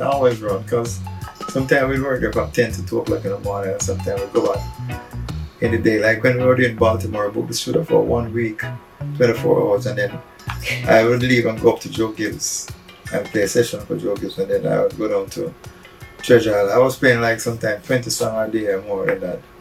always run because sometimes we work there from 10 to 2 o'clock in the morning and sometimes we go back in the day. Like when we were in Baltimore, I booked the studio for 1 week, 24 hours, and then I would leave and go up to Joe Gibbs and play a session for Joe Gibbs, and then I would go down to Treasure Island. I was playing like sometimes 20 songs a day or more than that.